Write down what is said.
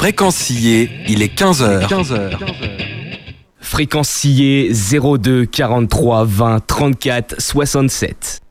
Fréquence sillée, il est 15h. Fréquence sillée 02 43 20 34 67.